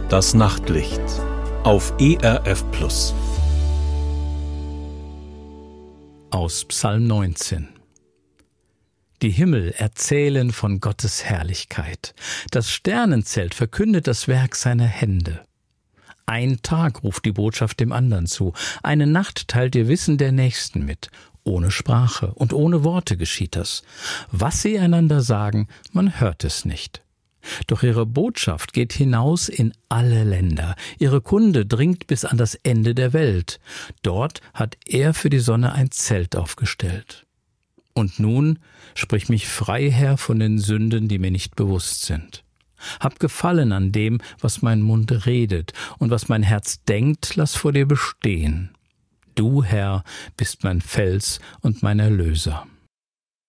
Das Nachtlicht auf ERF+. Aus Psalm 19. Die Himmel erzählen von Gottes Herrlichkeit. Das Sternenzelt verkündet das Werk seiner Hände. Ein Tag ruft die Botschaft dem anderen zu. Eine Nacht teilt ihr Wissen der Nächsten mit. Ohne Sprache und ohne Worte geschieht das. Was sie einander sagen, man hört es nicht. Doch ihre Botschaft geht hinaus in alle Länder. Ihre Kunde dringt bis an das Ende der Welt. Dort hat er für die Sonne ein Zelt aufgestellt. Und nun sprich mich frei, Herr, von den Sünden, die mir nicht bewusst sind. Hab Gefallen an dem, was mein Mund redet, und was mein Herz denkt, lass vor dir bestehen. Du, Herr, bist mein Fels und mein Erlöser.